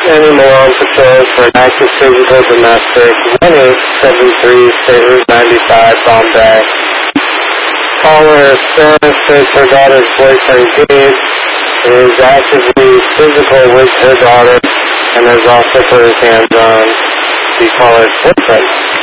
Sandy Malone patrol for an active physical domestic 1873 State Route 95 Bombay. Caller Sarah says her daughter's boyfriend Gabe is actively physical with her daughter and has also put his hands on the caller's boyfriend.